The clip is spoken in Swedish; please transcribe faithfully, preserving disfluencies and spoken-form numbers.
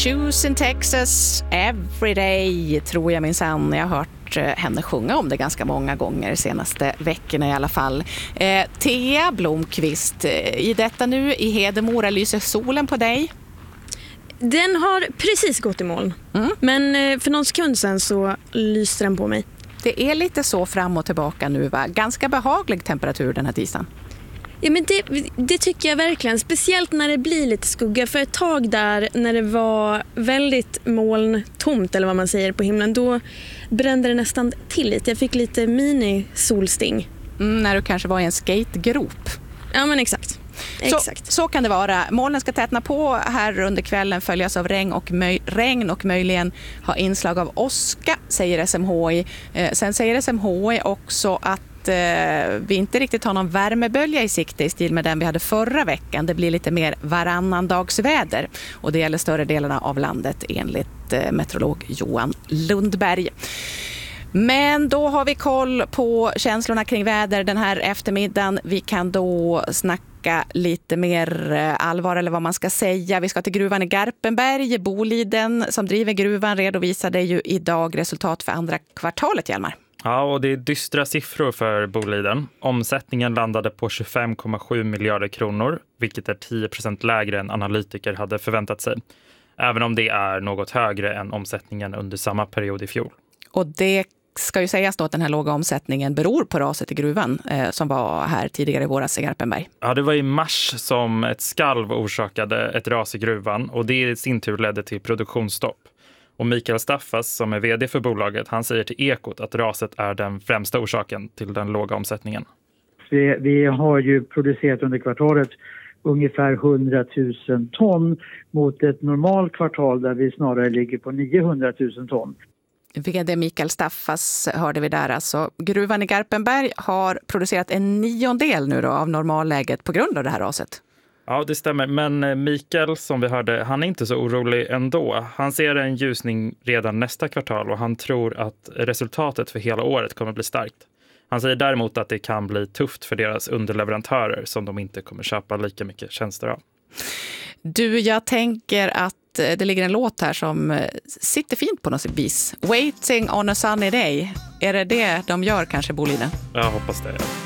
Shoes in Texas every day, tror jag minsann. Jag har hört henne sjunga om det ganska många gånger de senaste veckorna i alla fall. Eh, Thea Blomqvist, i detta nu i Hedemora, lyser solen på dig? Den har precis gått i moln. Mm. Men för någon sekund sedan så lyste den på mig. Det är lite så fram och tillbaka nu, va? Ganska behaglig temperatur den här tisdagen. Ja, men det, det tycker jag verkligen. Speciellt när det blir lite skugga. För ett tag där när det var väldigt molntomt eller vad man säger på himlen, då brände det nästan till lite. Jag fick lite mini-solsting. Mm, när du kanske var i en skategrop. Ja, men exakt. Exakt. Så, så kan det vara. Molnen ska tätna på här under kvällen, följas av regn och, möj- regn och möjligen ha inslag av åska, säger S M H I. Eh, sen säger S M H I också att eh, vi inte riktigt har någon värmebölja i sikte i stil med den vi hade förra veckan. Det blir lite mer varannandagsväder och det gäller större delarna av landet enligt eh, meteorolog Johan Lundberg. Men då har vi koll på känslorna kring väder den här eftermiddagen. Vi kan då snacka lite mer allvar eller vad man ska säga. Vi ska till gruvan i Garpenberg. Boliden som driver gruvan redovisade ju idag resultat för andra kvartalet, Hjalmar. Ja, och det är dystra siffror för Boliden. Omsättningen landade på tjugofem komma sju miljarder kronor, vilket är tio procent lägre än analytiker hade förväntat sig. Även om det är något högre än omsättningen under samma period i fjol. Och det ska ju sägas då att den här låga omsättningen beror på raset i gruvan eh, som var här tidigare i våras i Garpenberg. Ja, det var i mars som ett skalv orsakade ett ras i gruvan och det i sin tur ledde till produktionsstopp. Och Mikael Staffas som är vd för bolaget, han säger till Ekot att raset är den främsta orsaken till den låga omsättningen. Vi, vi har ju producerat under kvartalet ungefär hundratusen ton mot ett normalt kvartal där vi snarare ligger på niohundratusen ton. Vd Mikael Staffas hörde vi där. Alltså, gruvan i Garpenberg har producerat en niondel nu då av normalläget på grund av det här raset. Ja, det stämmer. Men Mikael, som vi hörde, han är inte så orolig ändå. Han ser en ljusning redan nästa kvartal och han tror att resultatet för hela året kommer bli starkt. Han säger däremot att det kan bli tufft för deras underleverantörer som de inte kommer köpa lika mycket tjänster av. Du, jag tänker att det ligger en låt här som sitter fint på något vis. Waiting on a sunny day. Är det det de gör kanske, Boliden? Jag hoppas det, ja.